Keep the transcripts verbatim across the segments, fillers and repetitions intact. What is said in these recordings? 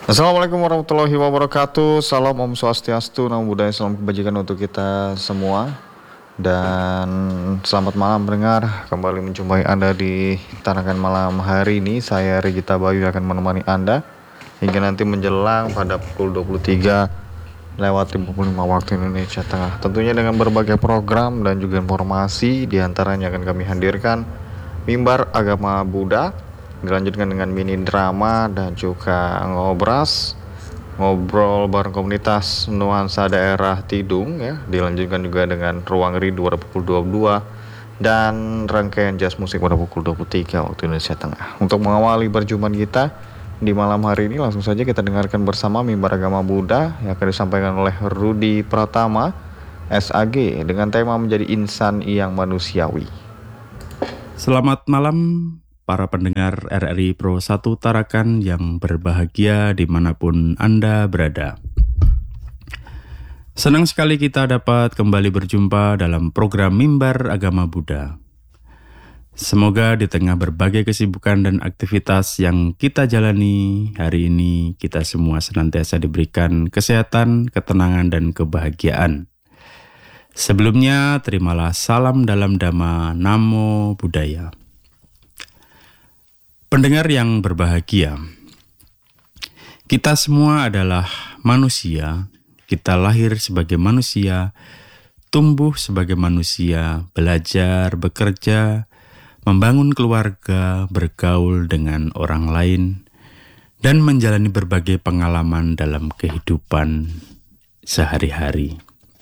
Assalamualaikum warahmatullahi wabarakatuh. Salam Om Swastiastu, Namo Buddhaya, salam kebajikan untuk kita semua. Dan selamat malam pendengar, kembali menjumpai Anda di Tarakan Malam hari ini. Saya Regita Bayu akan menemani Anda hingga nanti menjelang pada pukul dua puluh tiga lewat lima puluh lima waktu Indonesia Tengah. Tentunya dengan berbagai program dan juga informasi, diantaranya akan kami hadirkan Mimbar Agama Buddha, dilanjutkan dengan mini drama dan juga ngobras ngobrol bareng komunitas nuansa daerah Tidung ya, dilanjutkan juga dengan ruang rindu pada pukul dua puluh dua dan rangkaian jazz musik pada pukul dua puluh tiga waktu Indonesia Tengah. Untuk mengawali perjumpaan kita di malam hari ini, langsung saja kita dengarkan bersama Mimbar Agama Buddha yang akan disampaikan oleh Rudi Pratama S A G dengan tema menjadi insan yang manusiawi. Selamat malam para pendengar R R I Pro satu Tarakan yang berbahagia dimanapun Anda berada. Senang sekali kita dapat kembali berjumpa dalam program Mimbar Agama Buddha. Semoga di tengah berbagai kesibukan dan aktivitas yang kita jalani hari ini, kita semua senantiasa diberikan kesehatan, ketenangan, dan kebahagiaan. Sebelumnya, terimalah salam dalam Dhamma Namo Buddhaya. Pendengar yang berbahagia, kita semua adalah manusia, kita lahir sebagai manusia, tumbuh sebagai manusia, belajar, bekerja, membangun keluarga, bergaul dengan orang lain, dan menjalani berbagai pengalaman dalam kehidupan sehari-hari.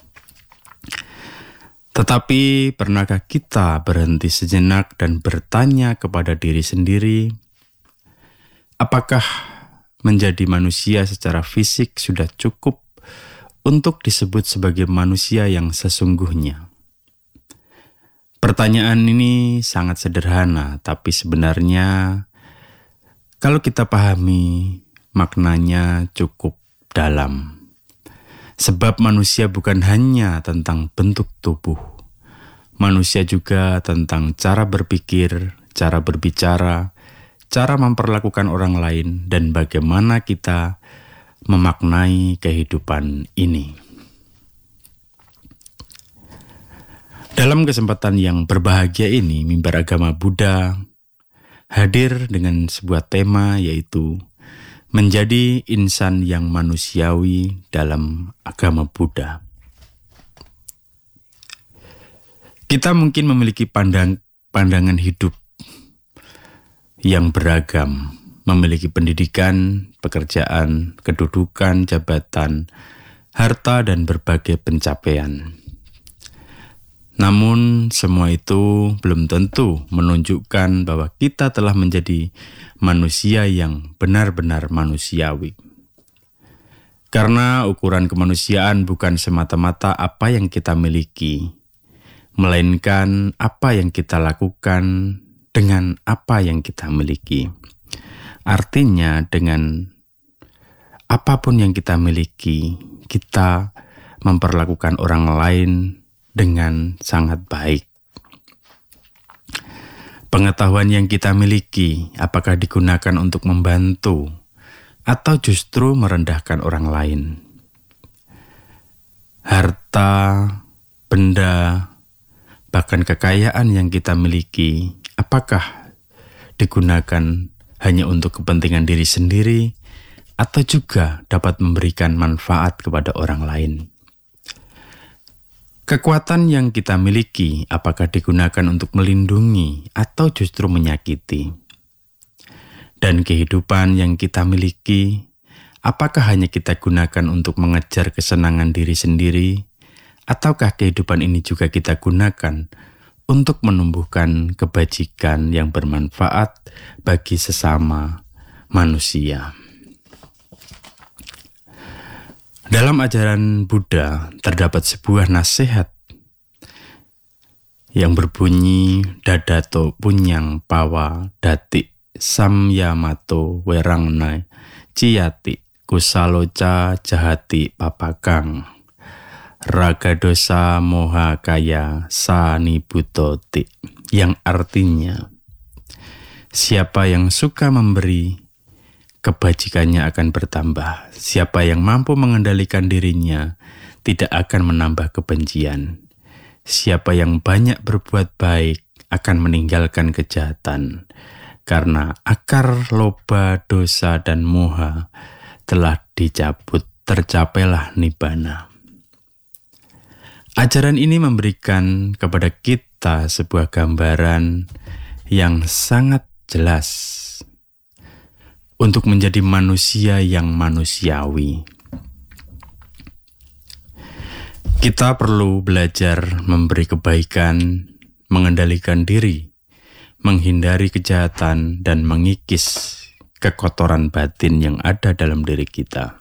Tetapi pernahkah kita berhenti sejenak dan bertanya kepada diri sendiri, apakah menjadi manusia secara fisik sudah cukup untuk disebut sebagai manusia yang sesungguhnya? Pertanyaan ini sangat sederhana, tapi sebenarnya kalau kita pahami maknanya cukup dalam. Sebab manusia bukan hanya tentang bentuk tubuh. Manusia juga tentang cara berpikir, cara berbicara, cara memperlakukan orang lain, dan bagaimana kita memaknai kehidupan ini. Dalam kesempatan yang berbahagia ini, Mimbar Agama Buddha hadir dengan sebuah tema, yaitu menjadi insan yang manusiawi dalam agama Buddha. Kita mungkin memiliki pandang, pandangan hidup yang beragam, memiliki pendidikan, pekerjaan, kedudukan, jabatan, harta, dan berbagai pencapaian. Namun semua itu belum tentu menunjukkan bahwa kita telah menjadi manusia yang benar-benar manusiawi. Karena ukuran kemanusiaan bukan semata-mata apa yang kita miliki, melainkan apa yang kita lakukan dengan apa yang kita miliki. Artinya dengan apapun yang kita miliki, kita memperlakukan orang lain dengan sangat baik. Pengetahuan yang kita miliki, apakah digunakan untuk membantu atau justru merendahkan orang lain? Harta, benda, bahkan kekayaan yang kita miliki, apakah digunakan hanya untuk kepentingan diri sendiri atau juga dapat memberikan manfaat kepada orang lain? Kekuatan yang kita miliki, apakah digunakan untuk melindungi atau justru menyakiti? Dan kehidupan yang kita miliki, apakah hanya kita gunakan untuk mengejar kesenangan diri sendiri, ataukah kehidupan ini juga kita gunakan untuk menumbuhkan kebajikan yang bermanfaat bagi sesama manusia? Dalam ajaran Buddha terdapat sebuah nasihat yang berbunyi dadato punyang pawa dati samyamato werangna ciyati kusaloca jahati papakang raga dosa moha kaya sani butoti, yang artinya siapa yang suka memberi kebajikannya akan bertambah. Siapa yang mampu mengendalikan dirinya tidak akan menambah kebencian. Siapa yang banyak berbuat baik akan meninggalkan kejahatan, karena akar loba, dosa, dan moha telah dicabut, tercapailah nibbana. Ajaran ini memberikan kepada kita sebuah gambaran yang sangat jelas untuk menjadi manusia yang manusiawi. Kita perlu belajar memberi kebaikan, mengendalikan diri, menghindari kejahatan, dan mengikis kekotoran batin yang ada dalam diri kita.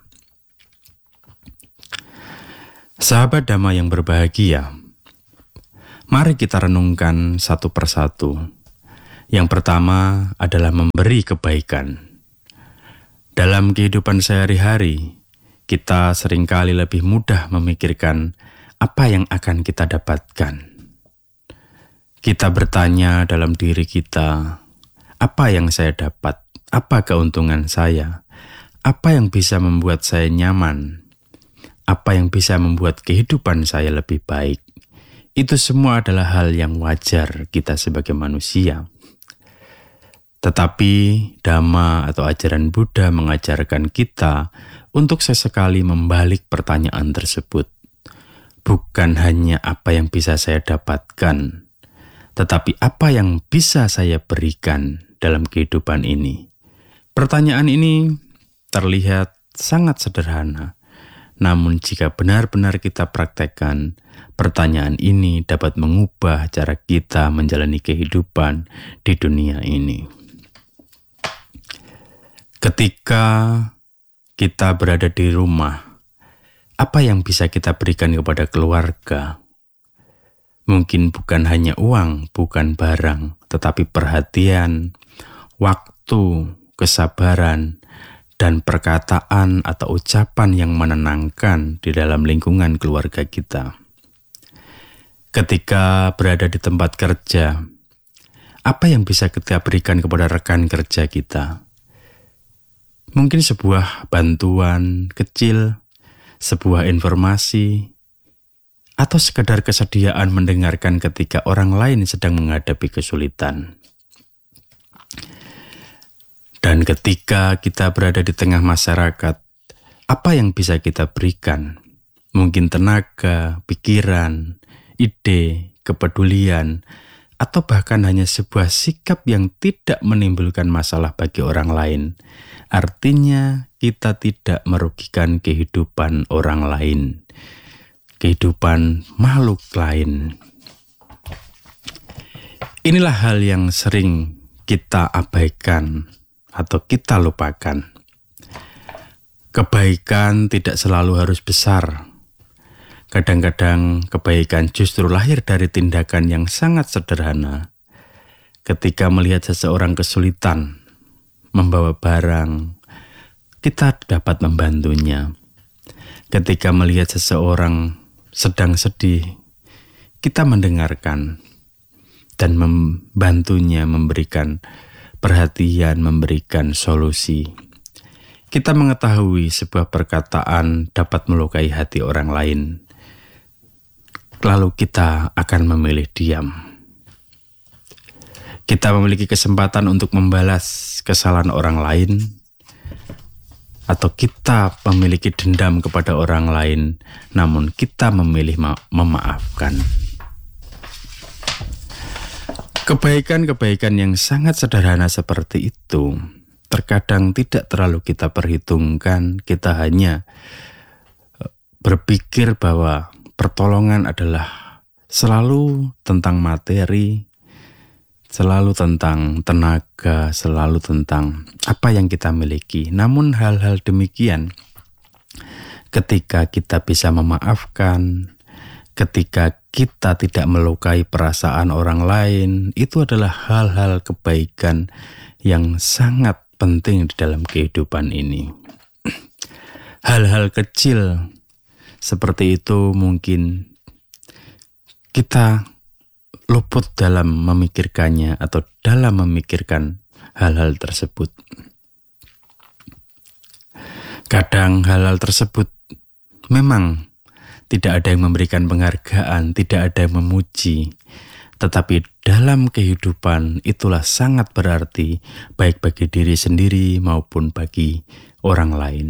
Sahabat Dhamma yang berbahagia, mari kita renungkan satu persatu. Yang pertama adalah memberi kebaikan. Dalam kehidupan sehari-hari, kita seringkali lebih mudah memikirkan apa yang akan kita dapatkan. Kita bertanya dalam diri kita, apa yang saya dapat? Apa keuntungan saya? Apa yang bisa membuat saya nyaman? Apa yang bisa membuat kehidupan saya lebih baik? Itu semua adalah hal yang wajar kita sebagai manusia. Tetapi Dhamma atau ajaran Buddha mengajarkan kita untuk sesekali membalik pertanyaan tersebut. Bukan hanya apa yang bisa saya dapatkan, tetapi apa yang bisa saya berikan dalam kehidupan ini. Pertanyaan ini terlihat sangat sederhana, namun jika benar-benar kita praktekkan, pertanyaan ini dapat mengubah cara kita menjalani kehidupan di dunia ini. Ketika kita berada di rumah, apa yang bisa kita berikan kepada keluarga? Mungkin bukan hanya uang, bukan barang, tetapi perhatian, waktu, kesabaran, dan perkataan atau ucapan yang menenangkan di dalam lingkungan keluarga kita. Ketika berada di tempat kerja, apa yang bisa kita berikan kepada rekan kerja kita? Mungkin sebuah bantuan kecil, sebuah informasi, atau sekedar kesediaan mendengarkan ketika orang lain sedang menghadapi kesulitan. Dan ketika kita berada di tengah masyarakat, apa yang bisa kita berikan? Mungkin tenaga, pikiran, ide, kepedulian, atau bahkan hanya sebuah sikap yang tidak menimbulkan masalah bagi orang lain. Artinya kita tidak merugikan kehidupan orang lain, kehidupan makhluk lain. Inilah hal yang sering kita abaikan atau kita lupakan. Kebaikan tidak selalu harus besar. Kadang-kadang kebaikan justru lahir dari tindakan yang sangat sederhana. Ketika melihat seseorang kesulitan membawa barang, kita dapat membantunya. Ketika melihat seseorang sedang sedih, kita mendengarkan dan membantunya, memberikan perhatian, memberikan solusi. Kita mengetahui sebuah perkataan dapat melukai hati orang lain, lalu kita akan memilih diam. Kita memiliki kesempatan untuk membalas kesalahan orang lain, atau kita memiliki dendam kepada orang lain, namun kita memilih ma- memaafkan. Kebaikan-kebaikan yang sangat sederhana seperti itu terkadang tidak terlalu kita perhitungkan. Kita hanya berpikir bahwa pertolongan adalah selalu tentang materi, selalu tentang tenaga, selalu tentang apa yang kita miliki. Namun hal-hal demikian, ketika kita bisa memaafkan, ketika kita tidak melukai perasaan orang lain, itu adalah hal-hal kebaikan yang sangat penting di dalam kehidupan ini. Hal-hal kecil seperti itu mungkin kita luput dalam memikirkannya atau dalam memikirkan hal-hal tersebut. Kadang hal-hal tersebut memang tidak ada yang memberikan penghargaan, tidak ada yang memuji. Tetapi dalam kehidupan itulah sangat berarti, baik bagi diri sendiri maupun bagi orang lain.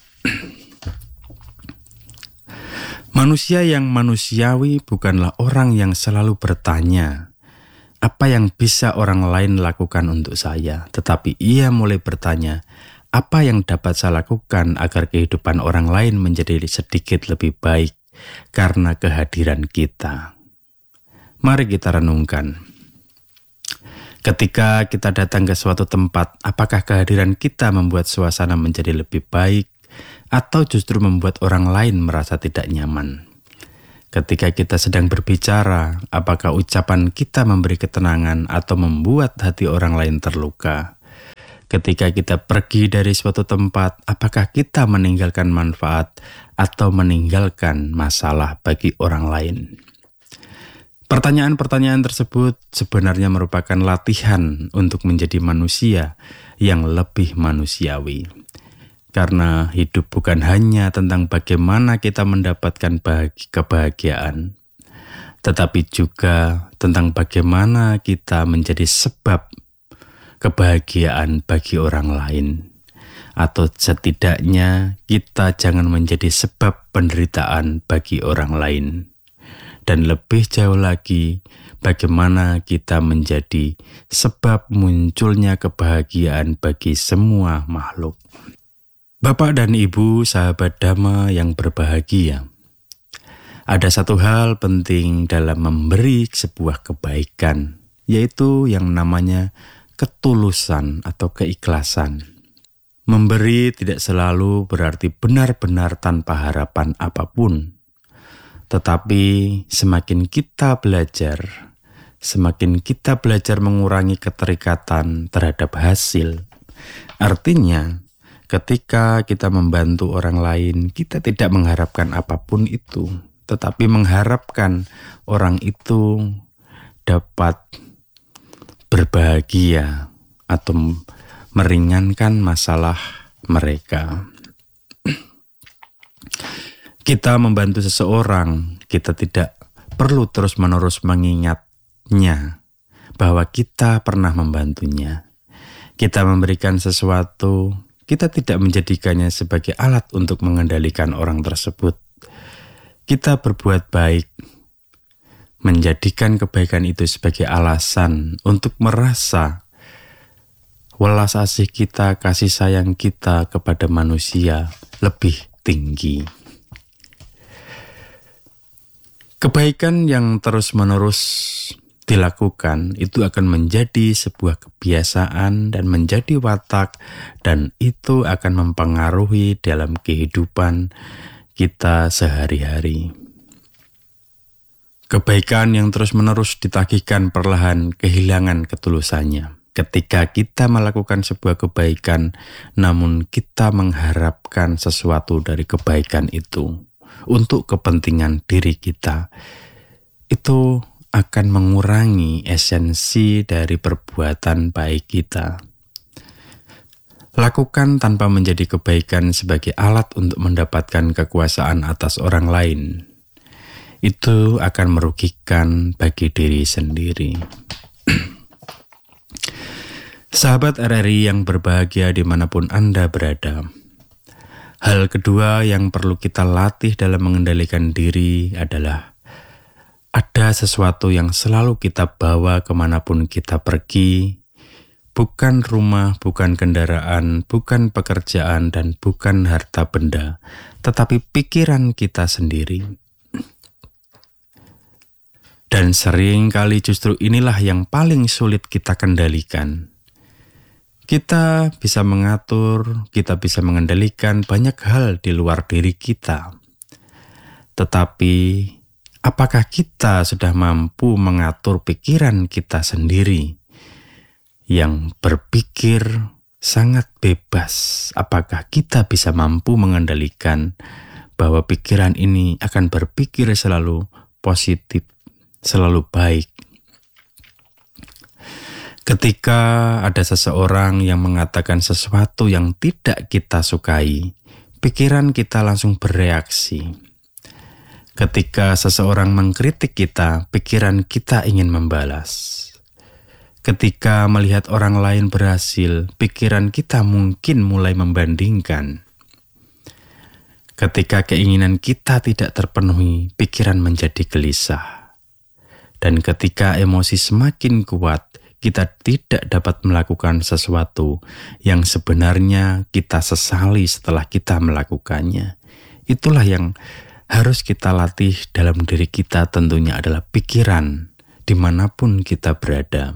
Manusia yang manusiawi bukanlah orang yang selalu bertanya, apa yang bisa orang lain lakukan untuk saya? Tetapi ia mulai bertanya, apa yang dapat saya lakukan agar kehidupan orang lain menjadi sedikit lebih baik karena kehadiran kita? Mari kita renungkan. Ketika kita datang ke suatu tempat, apakah kehadiran kita membuat suasana menjadi lebih baik atau justru membuat orang lain merasa tidak nyaman? Ketika kita sedang berbicara, apakah ucapan kita memberi ketenangan atau membuat hati orang lain terluka? Ketika kita pergi dari suatu tempat, apakah kita meninggalkan manfaat atau meninggalkan masalah bagi orang lain? Pertanyaan-pertanyaan tersebut sebenarnya merupakan latihan untuk menjadi manusia yang lebih manusiawi. Karena hidup bukan hanya tentang bagaimana kita mendapatkan bahagi- kebahagiaan, tetapi juga tentang bagaimana kita menjadi sebab kebahagiaan bagi orang lain. Atau setidaknya kita jangan menjadi sebab penderitaan bagi orang lain. Dan lebih jauh lagi, bagaimana kita menjadi sebab munculnya kebahagiaan bagi semua makhluk. Bapak dan Ibu, sahabat Dhamma yang berbahagia, ada satu hal penting dalam memberi sebuah kebaikan, yaitu yang namanya ketulusan atau keikhlasan. Memberi tidak selalu berarti benar-benar tanpa harapan apapun. Tetapi semakin kita belajar, semakin kita belajar mengurangi keterikatan terhadap hasil. Artinya, ketika kita membantu orang lain, kita tidak mengharapkan apapun itu, tetapi mengharapkan orang itu dapat berbahagia atau meringankan masalah mereka. Kita membantu seseorang, kita tidak perlu terus-menerus mengingatnya bahwa kita pernah membantunya. Kita memberikan sesuatu, kita tidak menjadikannya sebagai alat untuk mengendalikan orang tersebut. Kita berbuat baik, menjadikan kebaikan itu sebagai alasan untuk merasa welas asih kita, kasih sayang kita kepada manusia lebih tinggi. Kebaikan yang terus-menerus dilakukan itu akan menjadi sebuah kebiasaan dan menjadi watak, dan itu akan mempengaruhi dalam kehidupan kita sehari-hari. Kebaikan yang terus-menerus ditagihkan perlahan kehilangan ketulusannya. Ketika kita melakukan sebuah kebaikan, namun kita mengharapkan sesuatu dari kebaikan itu untuk kepentingan diri kita, itu akan mengurangi esensi dari perbuatan baik kita. Lakukan tanpa menjadi kebaikan sebagai alat untuk mendapatkan kekuasaan atas orang lain. Itu akan merugikan bagi diri sendiri. Sahabat R R I yang berbahagia dimanapun Anda berada, hal kedua yang perlu kita latih dalam mengendalikan diri adalah ada sesuatu yang selalu kita bawa kemanapun kita pergi, bukan rumah, bukan kendaraan, bukan pekerjaan, dan bukan harta benda, tetapi pikiran kita sendiri. Dan sering kali justru inilah yang paling sulit kita kendalikan. Kita bisa mengatur, kita bisa mengendalikan banyak hal di luar diri kita. Tetapi, apakah kita sudah mampu mengatur pikiran kita sendiri yang berpikir sangat bebas? Apakah kita bisa mampu mengendalikan bahwa pikiran ini akan berpikir selalu positif, selalu baik? Ketika ada seseorang yang mengatakan sesuatu yang tidak kita sukai, pikiran kita langsung bereaksi. Ketika seseorang mengkritik kita, pikiran kita ingin membalas. Ketika melihat orang lain berhasil, pikiran kita mungkin mulai membandingkan. Ketika keinginan kita tidak terpenuhi, pikiran menjadi gelisah. Dan ketika emosi semakin kuat, kita tidak dapat melakukan sesuatu yang sebenarnya kita sesali setelah kita melakukannya. Itulah yang harus kita latih dalam diri kita, tentunya adalah pikiran dimanapun kita berada.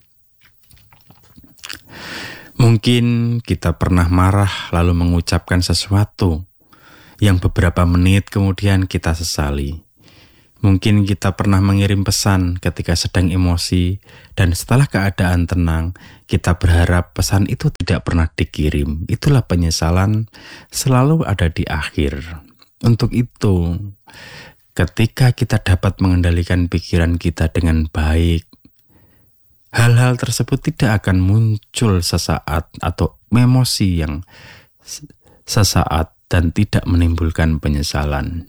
Mungkin kita pernah marah lalu mengucapkan sesuatu yang beberapa menit kemudian kita sesali. Mungkin kita pernah mengirim pesan ketika sedang emosi dan setelah keadaan tenang, kita berharap pesan itu tidak pernah dikirim. Itulah penyesalan selalu ada di akhir. Untuk itu, ketika kita dapat mengendalikan pikiran kita dengan baik, hal-hal tersebut tidak akan muncul sesaat atau emosi yang sesaat dan tidak menimbulkan penyesalan.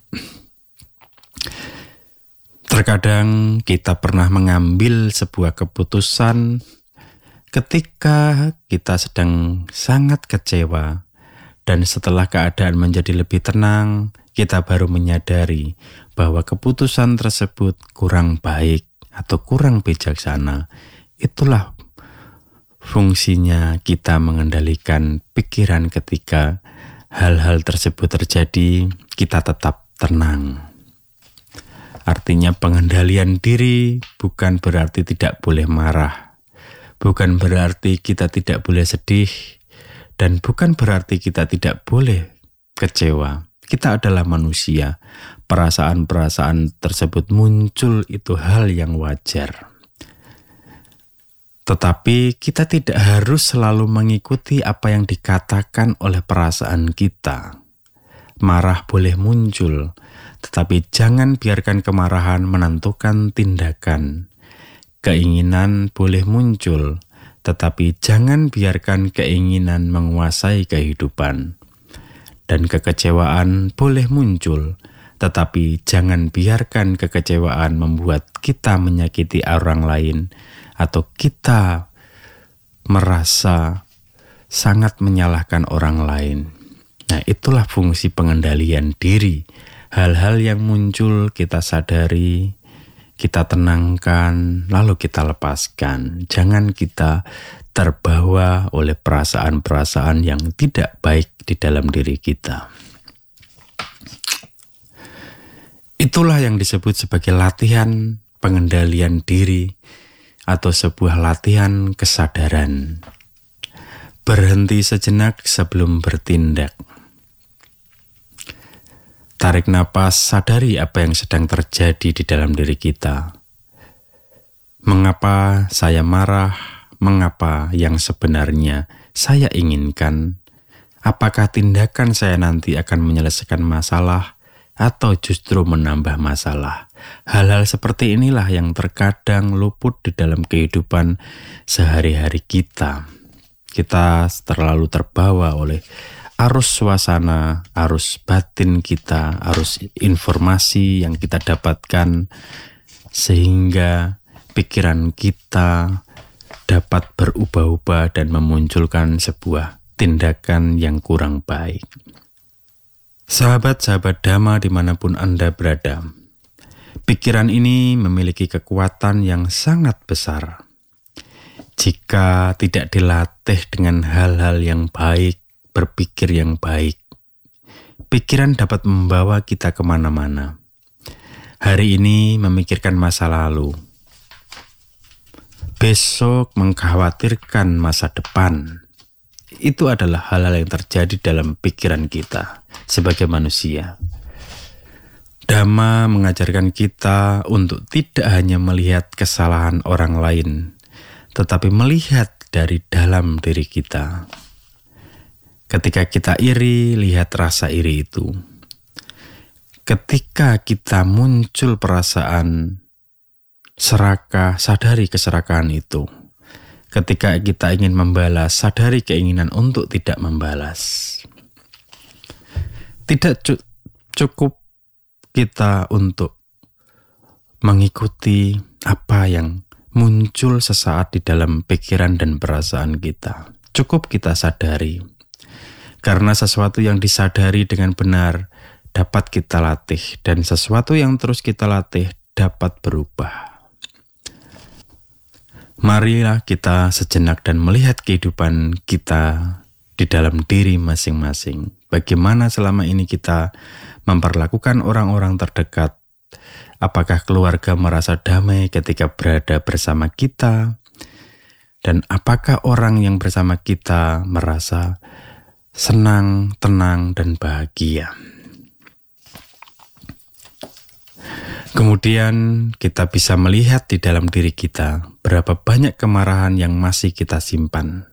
Terkadang kita pernah mengambil sebuah keputusan ketika kita sedang sangat kecewa, dan setelah keadaan menjadi lebih tenang, kita baru menyadari bahwa keputusan tersebut kurang baik atau kurang bijaksana. Itulah fungsinya kita mengendalikan pikiran ketika hal-hal tersebut terjadi, kita tetap tenang. Artinya pengendalian diri bukan berarti tidak boleh marah, bukan berarti kita tidak boleh sedih, dan bukan berarti kita tidak boleh kecewa. Kita adalah manusia, perasaan-perasaan tersebut muncul, itu hal yang wajar. Tetapi kita tidak harus selalu mengikuti apa yang dikatakan oleh perasaan kita. Marah boleh muncul, tetapi jangan biarkan kemarahan menentukan tindakan. Keinginan boleh muncul, tetapi jangan biarkan keinginan menguasai kehidupan. Dan kekecewaan boleh muncul, tetapi jangan biarkan kekecewaan membuat kita menyakiti orang lain atau kita merasa sangat menyalahkan orang lain. Nah, itulah fungsi pengendalian diri. Hal-hal yang muncul kita sadari, kita tenangkan, lalu kita lepaskan. Jangan kita terbawa oleh perasaan-perasaan yang tidak baik di dalam diri kita. Itulah yang disebut sebagai latihan pengendalian diri atau sebuah latihan kesadaran. Berhenti sejenak sebelum bertindak. Tarik napas, sadari apa yang sedang terjadi di dalam diri kita. Mengapa saya marah? Mengapa yang sebenarnya saya inginkan? Apakah tindakan saya nanti akan menyelesaikan masalah atau justru menambah masalah? Hal-hal seperti inilah yang terkadang luput di dalam kehidupan sehari-hari kita. Kita terlalu terbawa oleh arus suasana, arus batin kita, arus informasi yang kita dapatkan, sehingga pikiran kita dapat berubah-ubah dan memunculkan sebuah tindakan yang kurang baik. Sahabat-sahabat Dhamma dimanapun Anda berada, pikiran ini memiliki kekuatan yang sangat besar. Jika tidak dilatih dengan hal-hal yang baik, berpikir yang baik, pikiran dapat membawa kita kemana-mana. Hari ini memikirkan masa lalu, besok mengkhawatirkan masa depan. Itu adalah hal-hal yang terjadi dalam pikiran kita sebagai manusia. Dhamma mengajarkan kita untuk tidak hanya melihat kesalahan orang lain, tetapi melihat dari dalam diri kita. Ketika kita iri, lihat rasa iri itu. Ketika kita muncul perasaan serakah, sadari keserakahan itu. Ketika kita ingin membalas, sadari keinginan untuk tidak membalas. Tidak cu- cukup kita untuk mengikuti apa yang muncul sesaat di dalam pikiran dan perasaan kita. Cukup kita sadari. Karena sesuatu yang disadari dengan benar dapat kita latih, dan sesuatu yang terus kita latih dapat berubah. Marilah kita sejenak dan melihat kehidupan kita di dalam diri masing-masing. Bagaimana selama ini kita memperlakukan orang-orang terdekat. Apakah keluarga merasa damai ketika berada bersama kita? Dan apakah orang yang bersama kita merasa senang, tenang, dan bahagia? Kemudian kita bisa melihat di dalam diri kita berapa banyak kemarahan yang masih kita simpan.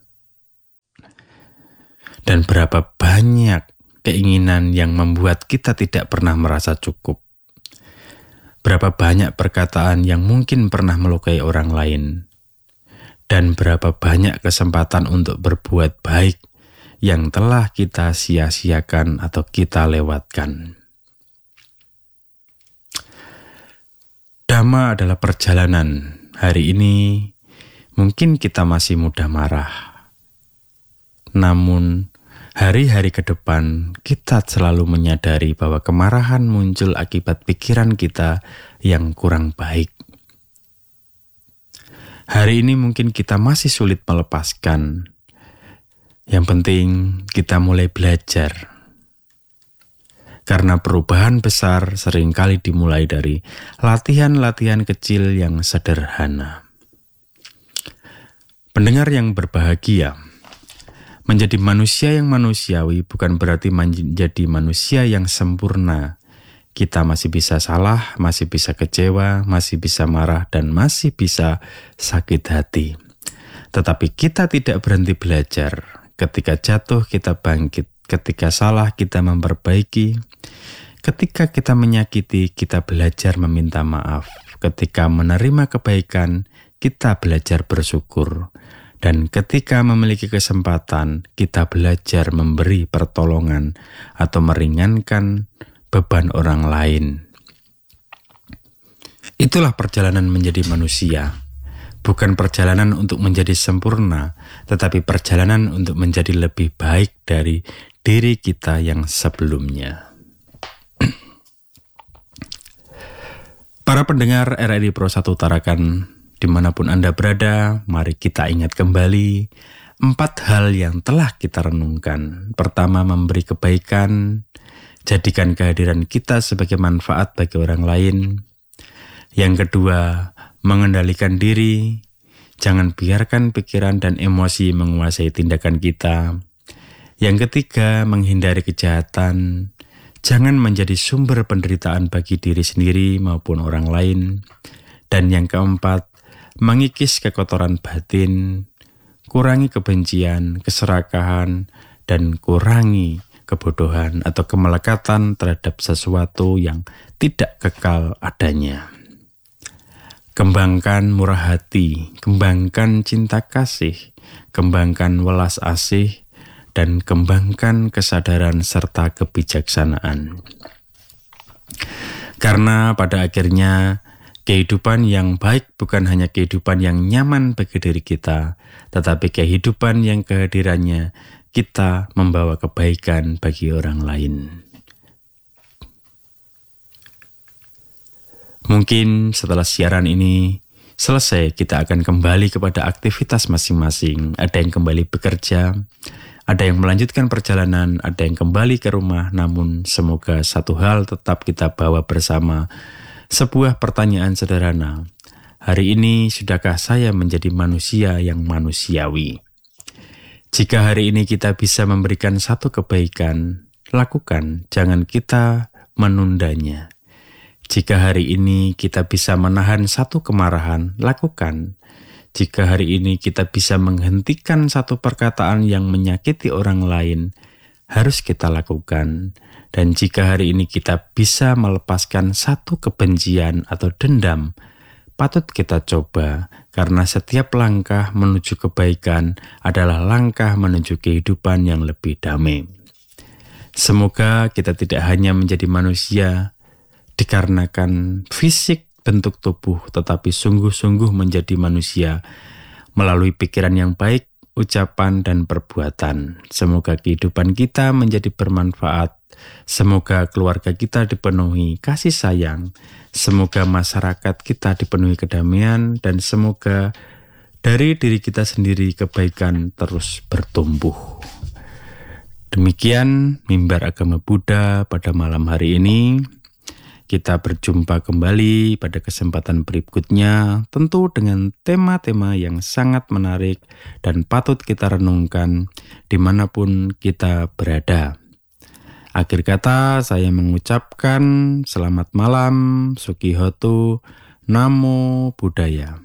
Dan berapa banyak keinginan yang membuat kita tidak pernah merasa cukup. Berapa banyak perkataan yang mungkin pernah melukai orang lain. Dan berapa banyak kesempatan untuk berbuat baik yang telah kita sia-siakan atau kita lewatkan. Dhamma adalah perjalanan. Hari ini mungkin kita masih mudah marah. Namun hari-hari ke depan kita selalu menyadari bahwa kemarahan muncul akibat pikiran kita yang kurang baik. Hari ini mungkin kita masih sulit melepaskan. Yang penting kita mulai belajar. Karena perubahan besar seringkali dimulai dari latihan-latihan kecil yang sederhana. Pendengar yang berbahagia, menjadi manusia yang manusiawi bukan berarti menjadi manusia yang sempurna. Kita masih bisa salah, masih bisa kecewa, masih bisa marah, dan masih bisa sakit hati. Tetapi kita tidak berhenti belajar. Ketika jatuh kita bangkit. Ketika salah kita memperbaiki, ketika kita menyakiti kita belajar meminta maaf, ketika menerima kebaikan kita belajar bersyukur, dan ketika memiliki kesempatan kita belajar memberi pertolongan atau meringankan beban orang lain. Itulah perjalanan menjadi manusia. Bukan perjalanan untuk menjadi sempurna, tetapi perjalanan untuk menjadi lebih baik dari diri kita yang sebelumnya. Para pendengar R R I Pro satu Tarakan, dimanapun Anda berada, mari kita ingat kembali empat hal yang telah kita renungkan. Pertama, memberi kebaikan, jadikan kehadiran kita sebagai manfaat bagi orang lain. Yang kedua, mengendalikan diri, jangan biarkan pikiran dan emosi menguasai tindakan kita. Yang ketiga, menghindari kejahatan, jangan menjadi sumber penderitaan bagi diri sendiri maupun orang lain. Dan yang keempat, mengikis kekotoran batin, kurangi kebencian, keserakahan, dan kurangi kebodohan atau kemelekatan terhadap sesuatu yang tidak kekal adanya. Kembangkan murah hati, kembangkan cinta kasih, kembangkan welas asih, dan kembangkan kesadaran serta kebijaksanaan. Karena pada akhirnya kehidupan yang baik bukan hanya kehidupan yang nyaman bagi diri kita, tetapi kehidupan yang kehadirannya kita membawa kebaikan bagi orang lain. Mungkin setelah siaran ini selesai, kita akan kembali kepada aktivitas masing-masing. Ada yang kembali bekerja, ada yang melanjutkan perjalanan, ada yang kembali ke rumah. Namun semoga satu hal tetap kita bawa bersama. Sebuah pertanyaan sederhana. Hari ini sudahkah saya menjadi manusia yang manusiawi? Jika hari ini kita bisa memberikan satu kebaikan, lakukan, jangan kita menundanya. Jika hari ini kita bisa menahan satu kemarahan, lakukan. Jika hari ini kita bisa menghentikan satu perkataan yang menyakiti orang lain, harus kita lakukan. Dan jika hari ini kita bisa melepaskan satu kebencian atau dendam, patut kita coba, karena setiap langkah menuju kebaikan adalah langkah menuju kehidupan yang lebih damai. Semoga kita tidak hanya menjadi manusia dikarenakan fisik bentuk tubuh, tetapi sungguh-sungguh menjadi manusia melalui pikiran yang baik, ucapan dan perbuatan. Semoga kehidupan kita menjadi bermanfaat. Semoga keluarga kita dipenuhi kasih sayang. Semoga masyarakat kita dipenuhi kedamaian, dan semoga dari diri kita sendiri kebaikan terus bertumbuh. Demikian Mimbar Agama Buddha pada malam hari ini. Kita berjumpa kembali pada kesempatan berikutnya, tentu dengan tema-tema yang sangat menarik dan patut kita renungkan dimanapun kita berada. Akhir kata, saya mengucapkan selamat malam, Sukihoto, Namo Buddhaya.